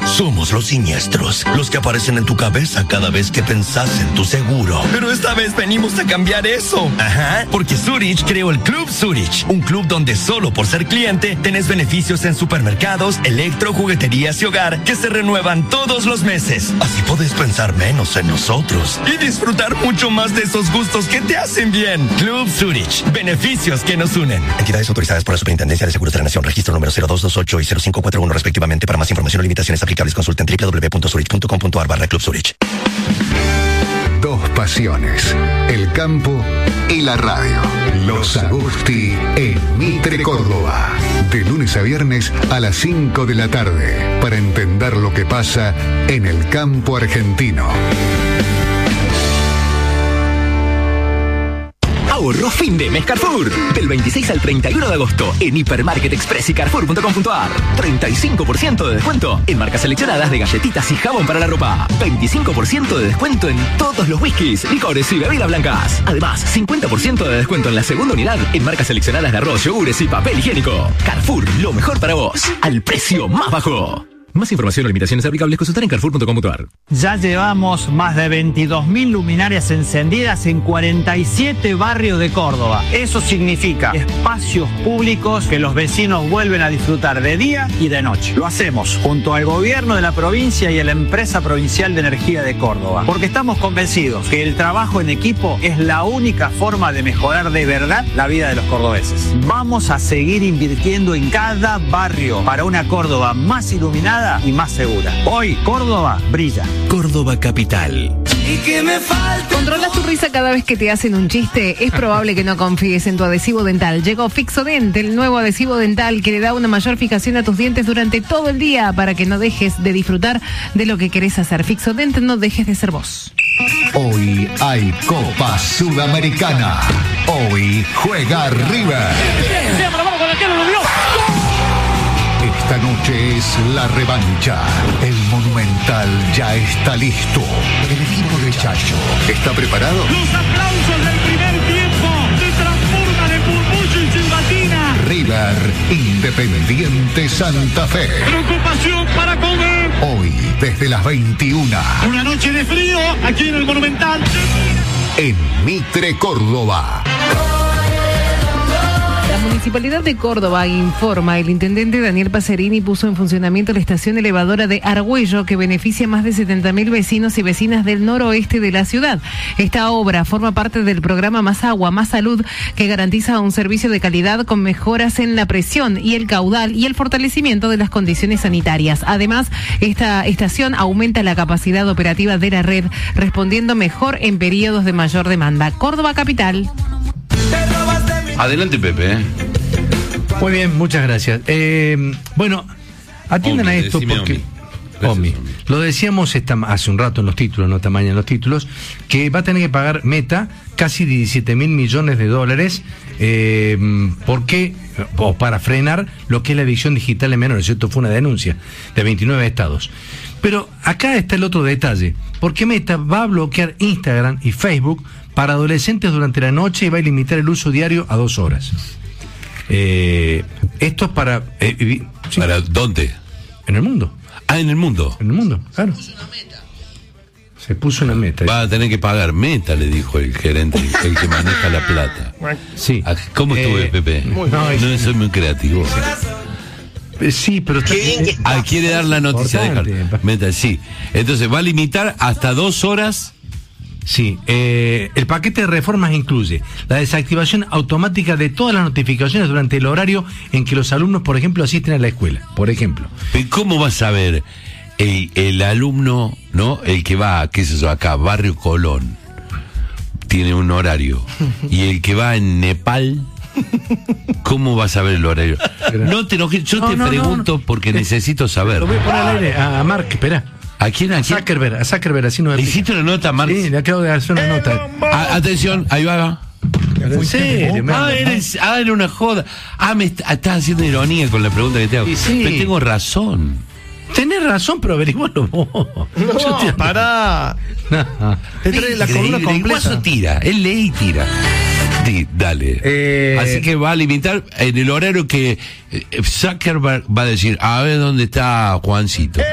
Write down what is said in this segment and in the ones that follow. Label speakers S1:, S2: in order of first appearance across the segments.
S1: Somos los siniestros, los que aparecen en tu cabeza cada vez que pensás en tu seguro. Pero esta vez venimos a cambiar eso. Ajá, porque Zurich creó el Club Zurich, un club donde solo por ser cliente tenés beneficios en supermercados, electro, jugueterías y hogar que se renuevan todos los meses. Así podés pensar menos en nosotros y disfrutar mucho más de esos gustos que te hacen bien. Club Zurich, beneficios que nos unen. Entidades autorizadas por la Superintendencia de Seguros de la Nación, registro número 0228 y 0541 respectivamente. Para más información o limitaciones aplicables, consulten www.zurich.com.ar/Club Zurich.
S2: Dos pasiones, el campo y la radio. Los Agusti en Mitre, Córdoba. De lunes a viernes a las 5 de la tarde. Para entender lo que pasa en el campo argentino.
S3: Ahorro fin de mes Carrefour. Del 26 al 31 de agosto en Hipermarket Express y Carrefour.com.ar. 35% de descuento en marcas seleccionadas de galletitas y jabón para la ropa. 25% de descuento en todos los whiskies, licores y bebidas blancas. Además, 50% de descuento en la segunda unidad en marcas seleccionadas de arroz, yogures y papel higiénico. Carrefour, lo mejor para vos, al precio más bajo. Más información o limitaciones aplicables, consultar en Carrefour.com.ar.
S4: Ya llevamos más de 22.000 luminarias encendidas en 47 barrios de Córdoba. Eso significa espacios públicos que los vecinos vuelven a disfrutar de día y de noche. Lo hacemos junto al gobierno de la provincia y a la empresa provincial de energía de Córdoba, porque estamos convencidos que el trabajo en equipo es la única forma de mejorar de verdad la vida de los cordobeses. Vamos a seguir invirtiendo en cada barrio para una Córdoba más iluminada y más segura. Hoy Córdoba brilla.
S3: Córdoba Capital.
S5: ¿Controlas tu risa cada vez que te hacen un chiste? Es probable que no confíes en tu adhesivo dental. Llegó Fixodent, el nuevo adhesivo dental que le da una mayor fijación a tus dientes durante todo el día para que no dejes de disfrutar de lo que querés hacer. Fixodent, no dejes de ser vos.
S2: Hoy hay Copa Sudamericana. Hoy juega River. Esta noche es la revancha. El Monumental ya está listo. El equipo de Chacho está preparado.
S6: Los aplausos del primer tiempo se transforman en murmullo y silbatina.
S2: River Independiente Santa Fe.
S6: Preocupación para comer.
S2: Hoy desde las 21.
S6: Una noche de frío aquí en el Monumental.
S2: En Mitre, Córdoba.
S5: La Municipalidad de Córdoba informa, el intendente Daniel Pacerini puso en funcionamiento la estación elevadora de Argüello que beneficia a más de 70.000 vecinos y vecinas del noroeste de la ciudad. Esta obra forma parte del programa Más Agua, Más Salud, que garantiza un servicio de calidad con mejoras en la presión y el caudal y el fortalecimiento de las condiciones sanitarias. Además, esta estación aumenta la capacidad operativa de la red, respondiendo mejor en periodos de mayor demanda. Córdoba Capital.
S7: Adelante, Pepe.
S8: Muy bien, muchas gracias. Bueno, atiendan a esto porque... Omi. Lo decíamos hace un rato en los títulos, no tamaño en los títulos, que va a tener que pagar Meta casi 17.000 millones de dólares porque, o para frenar lo que es la edición digital en menores. Esto fue una denuncia de 29 estados. Pero acá está el otro detalle, porque Meta va a bloquear Instagram y Facebook para adolescentes durante la noche y va a limitar el uso diario a 2 horas. Esto es para... ¿sí?
S7: ¿Para dónde?
S8: En el mundo.
S7: Ah, en el mundo.
S8: En el mundo, claro. Se puso una meta.
S7: Va a tener que pagar Meta, le dijo el gerente, el que maneja la plata.
S8: Sí.
S7: ¿Cómo estuve, Pepe? No soy muy creativo.
S8: Sí, pero...
S7: quiere dar la noticia de Meta, sí. Entonces, va a limitar hasta 2 horas...
S8: Sí, el paquete de reformas incluye la desactivación automática de todas las notificaciones durante el horario en que los alumnos, por ejemplo, asisten a la escuela, por ejemplo.
S7: ¿Cómo va a saber el alumno, no? El que va, qué sé yo, acá, Barrio Colón, tiene un horario, y el que va en Nepal, ¿cómo va a saber el horario? No te enojes, yo te pregunto porque necesito saber.
S8: Lo voy a poner al aire a Mark, espera.
S7: ¿A quién?
S8: A Zuckerberg, así no.
S7: ¿Le hiciste una nota, Marx?
S8: Sí, le acabo de hacer una nota.
S7: Atención, ahí va.
S8: ¿En serio?
S7: Era una joda. Estás haciendo ironía con la pregunta que te hago.
S8: Sí.
S7: Pero tengo razón.
S8: Tenés razón, pero averigualo vos.
S9: No, pará. Te trae la columna completa.
S7: El guaso tira, él lee y tira. Sí, dale. Así que va a limitar en el horario que Zuckerberg va a decir, a ver dónde está Juancito.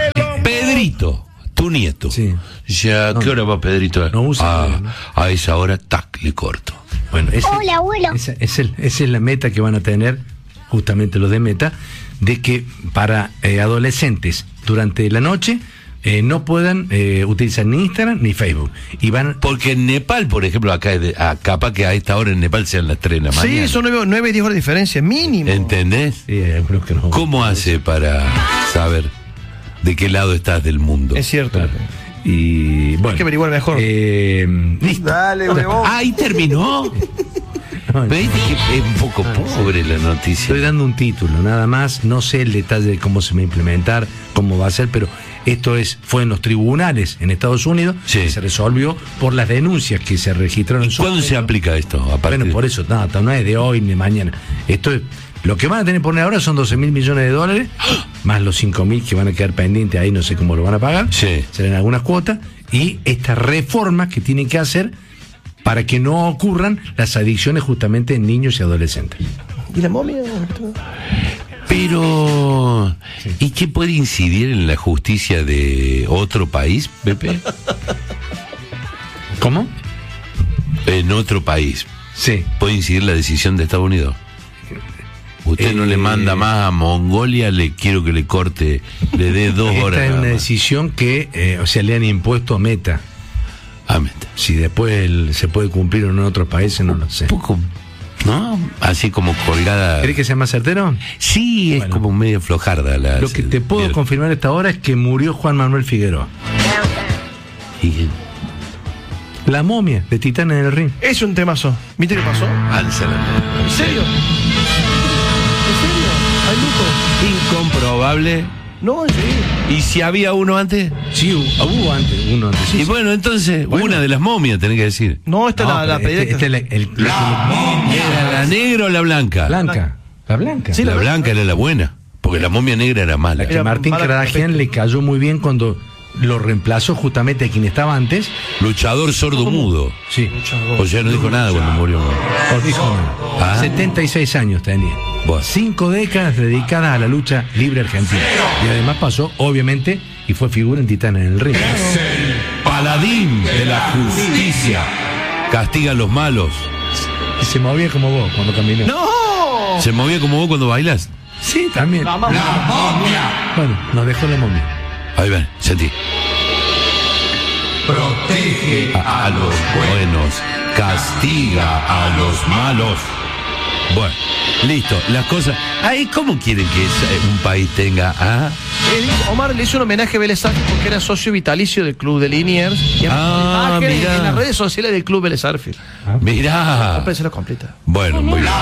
S7: Pedrito, tu nieto.
S8: Sí.
S7: Ya, ¿qué hora va Pedrito?
S8: No usa.
S7: A esa hora, tac, le corto.
S8: Bueno,
S10: Hola, abuelo.
S8: Esa es la meta que van a tener, justamente los de Meta, de que para adolescentes durante la noche no puedan utilizar ni Instagram ni Facebook. Y van.
S7: Porque en Nepal, por ejemplo, acá capaz que a esta hora en Nepal sean las 3 de la mañana.
S9: Sí, son 9 10 horas de diferencia, mínimo.
S7: ¿Entendés?
S8: Sí, creo que no.
S7: ¿Cómo hace para saber de qué lado estás del mundo?
S9: Es cierto.
S8: Claro. Y bueno.
S9: Hay que averiguar mejor.
S8: Listo.
S9: Dale, huevón.
S7: Ahí terminó. ¿Veis que es un poco pobre la noticia?
S8: Estoy dando un título, nada más. No sé el detalle de cómo se va a implementar, cómo va a ser, pero esto fue en los tribunales en Estados Unidos.
S7: Sí.
S8: Se resolvió por las denuncias que se registraron.
S7: ¿Y cuándo se aplica esto?
S8: Bueno, por eso, no es de hoy ni de mañana. Esto es. Lo que van a tener que poner ahora son 12.000 millones de dólares, más los 5.000 que van a quedar pendientes, ahí no sé cómo lo van a pagar,
S7: Sí.
S8: serán algunas cuotas, y estas reformas que tienen que hacer para que no ocurran las adicciones justamente en niños y adolescentes.
S9: ¿Y la momia?
S7: Pero, ¿y qué puede incidir en la justicia de otro país, Pepe?
S8: ¿Cómo?
S7: En otro país.
S8: Sí.
S7: ¿Puede incidir la decisión de Estados Unidos? Usted no le manda más a Mongolia, quiero que le corte, le dé 2 horas.
S8: Esta es
S7: nada
S8: una
S7: más.
S8: decisión que, le han impuesto a Meta.
S7: Meta.
S8: Si después se puede cumplir o no en otros países, no lo sé.
S7: Un poco, ¿no? Así como colgada.
S8: ¿Crees que sea más certero?
S7: Sí, es
S8: Bueno.
S7: como medio flojarda la.
S8: Lo que te puedo confirmar a esta hora es que murió Juan Manuel Figueroa.
S7: Y
S8: La momia de Titanes en el Ring.
S9: Es un temazo. ¿Viste qué pasó?
S7: álzala.
S9: ¿En serio? ¿En serio? ¿Hay luto?
S7: Incomprobable.
S9: No, en serio.
S7: ¿Y si había uno antes?
S8: Sí, hubo uno antes. Sí,
S7: Y
S8: sí.
S7: bueno, entonces,
S8: Bueno.
S7: una de las momias, tenés que decir.
S9: No, esta
S8: No,
S9: es la
S8: pero
S9: pedida.
S8: este es
S7: ¿Era la negra o la blanca?
S8: Blanca. La blanca.
S9: Sí,
S7: La
S9: la
S7: blanca era la buena, porque la momia negra era mala.
S8: Que Martín
S9: mala
S8: Caradagian le cayó muy bien cuando lo reemplazó justamente a quien estaba antes.
S7: Luchador sordo-mudo.
S8: Sí.
S7: O sea, no dijo nada cuando murió.
S8: O dijo,
S7: Ah.
S8: 76 años tenía.
S7: Bueno.
S8: 5 décadas dedicadas a la lucha libre argentina. Y además pasó, obviamente, y fue figura en Titanes en el Ring.
S7: Paladín de la justicia. Castiga a los malos.
S8: Y se movía como vos cuando caminó.
S9: ¡No!
S7: ¿Se movía como vos cuando bailas?
S8: Sí, también.
S9: La momia.
S8: Bueno, nos dejó la momia.
S7: Ahí ven, sentí. Protege a los buenos, castiga a los malos. Bueno, listo, las cosas. Ay, ¿cómo quieren que un país tenga
S9: Omar le hizo un homenaje a Vélez Sarsfield porque era socio vitalicio del club de Liniers. Y imágenes
S7: mirá.
S9: en las redes sociales del club Vélez Sarsfield.
S7: Mirá.
S9: No pensé la completa.
S7: Bueno, muy bien.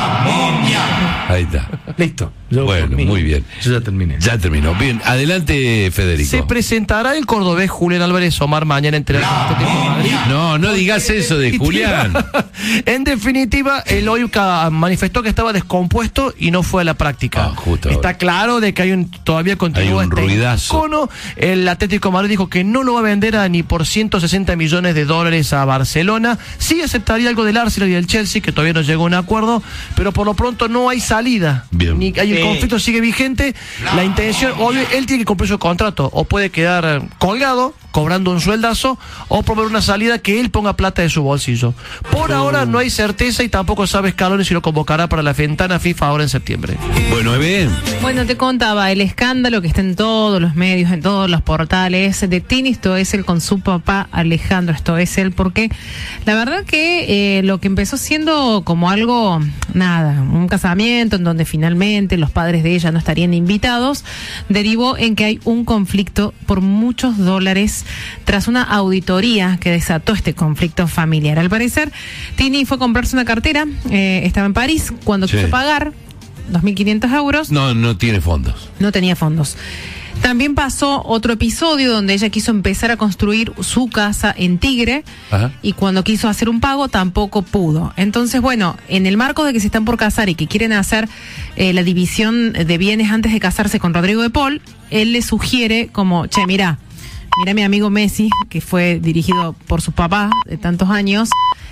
S7: Ahí está.
S8: Listo. Yo
S7: Bueno,
S8: por mí,
S7: muy bien.
S8: Yo ya terminé.
S7: Ya terminó. Bien, adelante, Federico.
S9: Se presentará el cordobés Julián Álvarez Omar mañana en Teatro Atlético de Madrid.
S7: No digas eso de Julián.
S9: En definitiva, el hoy manifestó que estaba descompuesto y no fue a la práctica.
S7: Justo
S9: Está
S7: ahora.
S9: claro de que todavía continúa
S7: Hay un ruidazo.
S9: icono. El Atlético de Madrid dijo que no lo va a vender ni por 160 millones de dólares a Barcelona. Sí aceptaría algo del Arsenal y del Chelsea, que todavía no llegó a un acuerdo, pero por lo pronto no hay salida.
S7: Bien.
S9: Ni el conflicto sigue vigente. La intención, obvio, él tiene que cumplir su contrato, o puede quedar colgado, cobrando un sueldazo, o promover una salida que él ponga plata de su bolsillo. Por ahora no hay certeza y tampoco sabe Scaloni si lo convocará para la ventana FIFA ahora en septiembre.
S7: Bueno, bien.
S5: Bueno, te contaba el escándalo que está en todos los medios, en todos los portales de Tini Stoessel con su papá Alejandro Stoessel, porque la verdad que lo que empezó siendo como algo, un casamiento en donde finalmente los padres de ella no estarían invitados, derivó en que hay un conflicto por muchos dólares tras una auditoría que desató este conflicto familiar. Al parecer, Tini fue a comprarse una cartera, estaba en París, cuando
S7: Sí.
S5: quiso pagar 2.500 euros,
S7: No tiene fondos.
S5: no tenía fondos. También pasó otro episodio donde ella quiso empezar a construir su casa en Tigre.
S7: Ajá.
S5: Y cuando quiso hacer un pago tampoco pudo. Entonces, bueno, en el marco de que se están por casar y que quieren hacer la división de bienes antes de casarse con Rodrigo de Paul, él le sugiere como, mira mi amigo Messi, que fue dirigido por su papá de tantos años,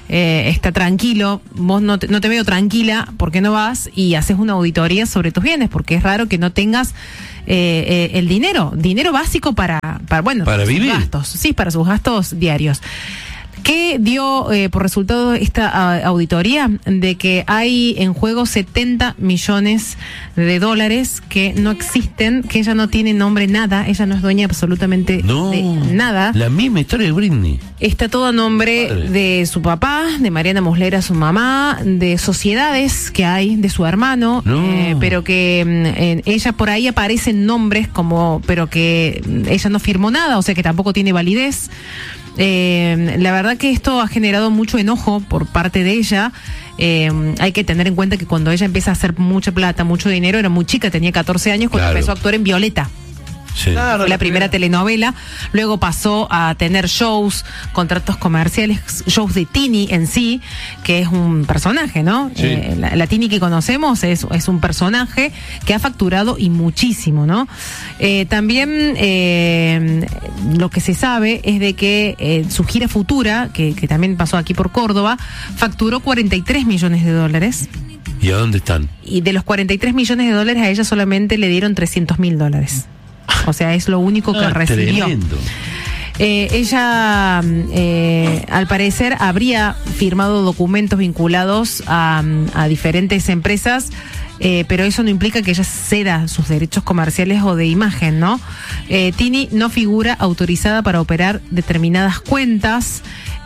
S5: está tranquilo, vos no te veo tranquila, ¿por qué no vas y haces una auditoría sobre tus bienes? Porque es raro que no tengas el dinero básico para
S7: vivir.
S5: Gastos, sí, para sus gastos diarios. ¿Qué dio por resultado esta auditoría? De que hay en juego 70 millones de dólares que no existen, que ella no tiene nombre nada, ella no es dueña absolutamente de nada.
S7: La misma historia de Britney.
S5: Está todo a nombre de su papá, de Mariana Muslera, su mamá, de sociedades que hay, de su hermano, pero que ella por ahí aparecen nombres pero que ella no firmó nada, o sea que tampoco tiene validez. La verdad que esto ha generado mucho enojo por parte de ella. Hay que tener en cuenta que cuando ella empieza a hacer mucha plata, mucho dinero, era muy chica, tenía 14 años cuando empezó a actuar en Violeta. Sí. Fue la primera telenovela, luego pasó a tener shows, contratos comerciales, shows de Tini en sí, que es un personaje, ¿no? Sí. La Tini que conocemos es un personaje que ha facturado y muchísimo, ¿no? También lo que se sabe es de que su gira futura, que también pasó aquí por Córdoba, facturó 43 millones de dólares.
S7: ¿Y a dónde están? Y
S5: de los 43 millones de dólares a ella solamente le dieron $300.000. O sea, es lo único que recibió.
S7: Tremendo.
S5: Ella, al parecer, habría firmado documentos vinculados a diferentes empresas, pero eso no implica que ella ceda sus derechos comerciales o de imagen, ¿no? Tini no figura autorizada para operar determinadas cuentas.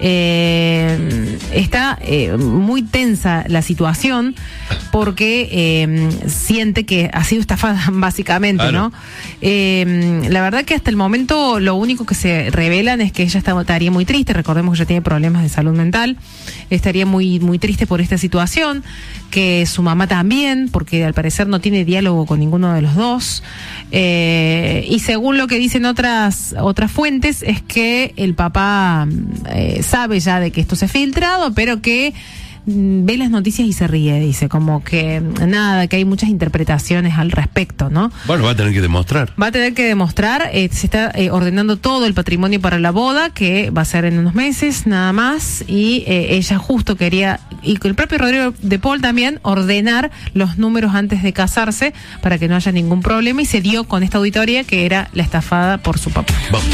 S5: Está muy tensa la situación porque siente que ha sido estafada básicamente, claro. ¿no? La verdad que hasta el momento lo único que se revelan es que ella estaría muy triste. Recordemos que ella tiene problemas de salud mental, estaría muy, muy triste por esta situación, que su mamá también, porque al parecer no tiene diálogo con ninguno de los dos, y según lo que dicen otras fuentes es que el papá sabe ya de que esto se ha filtrado, pero que ve las noticias y se ríe, dice, como que nada, que hay muchas interpretaciones al respecto, ¿no?
S7: Bueno, va a tener que demostrar.
S5: Se está ordenando todo el patrimonio para la boda, que va a ser en unos meses, nada más, y ella justo quería, y el propio Rodrigo de Paul también, ordenar los números antes de casarse para que no haya ningún problema, y se dio con esta auditoría que era la estafada por su papá.
S7: Vamos.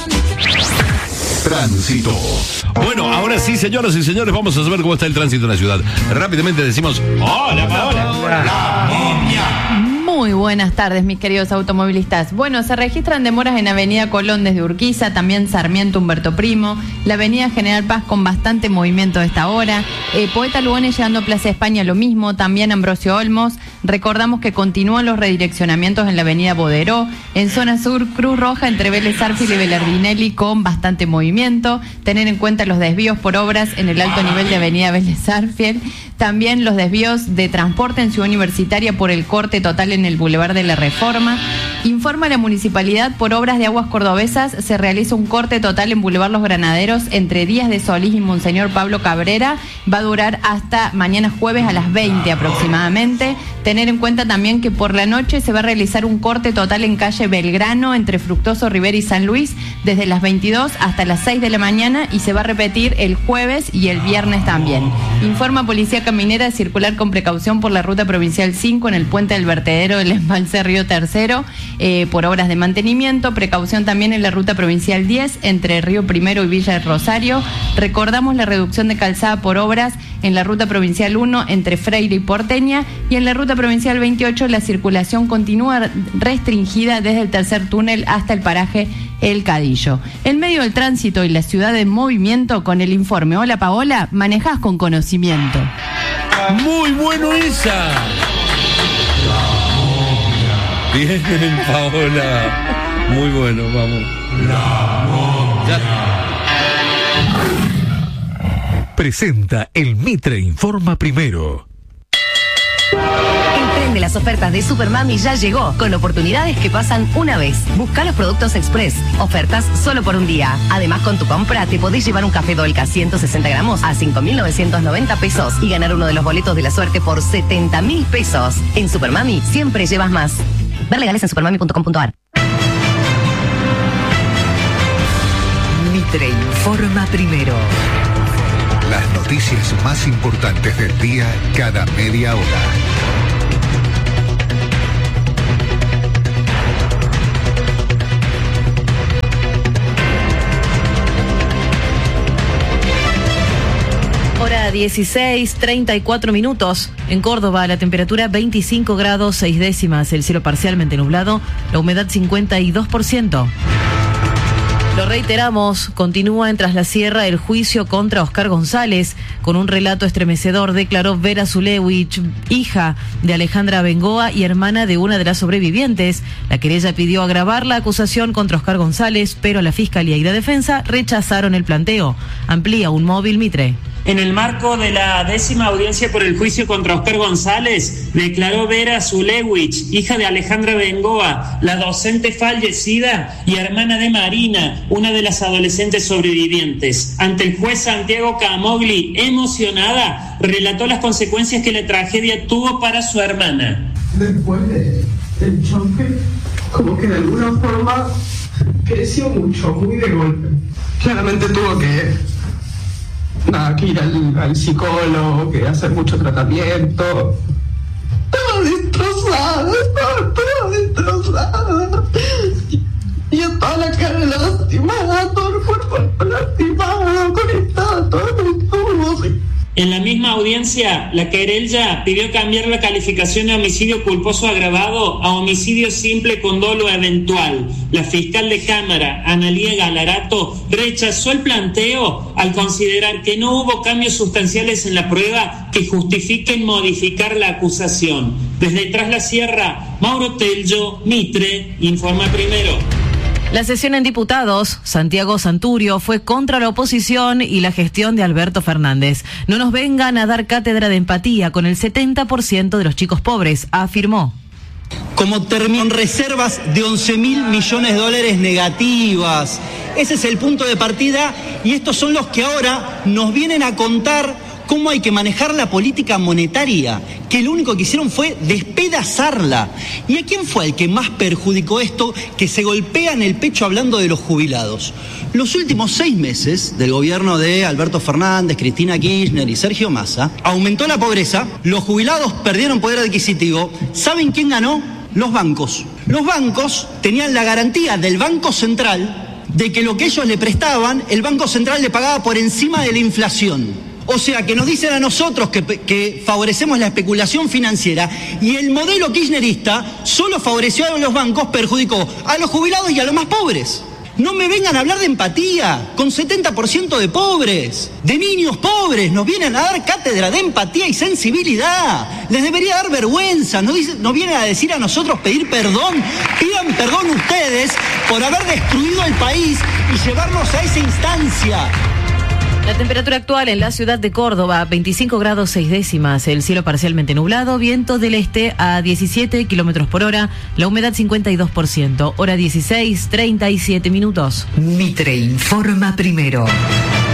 S2: Tránsito.
S7: Bueno, ahora sí, señoras y señores, vamos a saber cómo está el tránsito en la ciudad. Rápidamente decimos: ¡Hola, Paola!
S10: La momia. Muy buenas tardes, mis queridos automovilistas. Bueno, se registran demoras en Avenida Colón desde Urquiza, también Sarmiento Humberto Primo, la Avenida General Paz con bastante movimiento a esta hora, Poeta Lugones llegando a Plaza España lo mismo, también Ambrosio Olmos. Recordamos que continúan los redireccionamientos en la Avenida Boderó, en zona sur Cruz Roja entre Vélez Arfiel y Belardinelli con bastante movimiento. Tener en cuenta los desvíos por obras en el alto nivel de Avenida Vélez Arfiel, también los desvíos de transporte en Ciudad Universitaria por el corte total en el Boulevard de la Reforma. Informa la municipalidad, por obras de aguas cordobesas se realiza un corte total en Boulevard Los Granaderos entre Díaz de Solís y Monseñor Pablo Cabrera. Va a durar hasta mañana jueves a las 20 aproximadamente. Tener en cuenta también que por la noche se va a realizar un corte total en calle Belgrano entre Fructuoso Rivera y San Luis desde las 22 hasta las 6 de la mañana y se va a repetir el jueves y el viernes también. Informa Policía Caminera de circular con precaución por la ruta provincial 5 en el puente del vertedero del embalse Río Tercero por obras de mantenimiento. Precaución también en la ruta provincial 10 entre Río Primero y Villa del Rosario. Recordamos la reducción de calzada por obras en la ruta provincial 1 entre Freire y Porteña, y en la ruta provincial 28 la circulación continúa restringida desde el tercer túnel hasta el paraje El Cadillo. En medio del tránsito y la ciudad en movimiento, con el informe Hola Paola, manejás con conocimiento.
S7: Muy bueno esa. Bien, Paola. Muy bueno, vamos.
S2: Presenta el Mitre Informa Primero.
S11: El tren de las ofertas de Supermami ya llegó, con oportunidades que pasan una vez. Busca los productos Express, ofertas solo por un día. Además, con tu compra te podés llevar un café Dolca 160 gramos a 5.990 pesos y ganar uno de los boletos de la suerte por 70.000 pesos. En Supermami siempre llevas más. Ver legales en supermami.com.ar. Mitre Informa Primero.
S2: Las noticias más importantes del día cada media hora.
S5: Hora 16:34. En Córdoba, la temperatura 25 grados 6 décimas, el cielo parcialmente nublado, la humedad 52%. Lo reiteramos, continúa en Tras la Sierra el juicio contra Oscar González. Con un relato estremecedor declaró Vera Zulewich, hija de Alejandra Bengoa y hermana de una de las sobrevivientes. La querella pidió agravar la acusación contra Oscar González, pero la Fiscalía y la Defensa rechazaron el planteo. Amplía un móvil Mitre.
S12: En el marco de la 10ª audiencia por el juicio contra Oscar González, declaró Vera Zulewich, hija de Alejandra Bengoa, la docente fallecida y hermana de Marina, una de las adolescentes sobrevivientes. Ante el juez Santiago Camogli, emocionada, relató las consecuencias que la tragedia tuvo para su hermana.
S13: Después del choque, como que de alguna forma creció mucho, muy de golpe. Claramente tuvo que ir al psicólogo, que hacer mucho tratamiento. Estaba destrozada. Y toda la cara lastimada, todo el cuerpo lastimado, conectado, todo el tubo.
S12: En la misma audiencia, la querella pidió cambiar la calificación de homicidio culposo agravado a homicidio simple con dolo eventual. La fiscal de Cámara, Analía Galarato, rechazó el planteo al considerar que no hubo cambios sustanciales en la prueba que justifiquen modificar la acusación. Desde Tras la Sierra, Mauro Tello, Mitre, informa primero.
S5: La sesión en diputados, Santiago Santurio, fue contra la oposición y la gestión de Alberto Fernández. No nos vengan a dar cátedra de empatía con el 70% de los chicos pobres, afirmó.
S14: Como terminó en reservas de 11.000 millones de dólares negativas. Ese es el punto de partida y estos son los que ahora nos vienen a contar cómo hay que manejar la política monetaria, que lo único que hicieron fue despedazarla. ¿Y a quién fue el que más perjudicó esto, que se golpea en el pecho hablando de los jubilados? Los últimos 6 meses del gobierno de Alberto Fernández, Cristina Kirchner y Sergio Massa, aumentó la pobreza, los jubilados perdieron poder adquisitivo. ¿Saben quién ganó? Los bancos. Los bancos tenían la garantía del Banco Central de que lo que ellos le prestaban, el Banco Central le pagaba por encima de la inflación. O sea, que nos dicen a nosotros que favorecemos la especulación financiera y el modelo kirchnerista solo favoreció a los bancos, perjudicó a los jubilados y a los más pobres. No me vengan a hablar de empatía, con 70% de pobres, de niños pobres, nos vienen a dar cátedra de empatía y sensibilidad. Les debería dar vergüenza, nos vienen a decir a nosotros pedir perdón. Pidan perdón ustedes por haber destruido el país y llevarnos a esa instancia.
S5: La temperatura actual en la ciudad de Córdoba, 25 grados 6 décimas, el cielo parcialmente nublado, viento del este a 17 kilómetros por hora, la humedad 52%, hora 16:37. Mitre informa primero.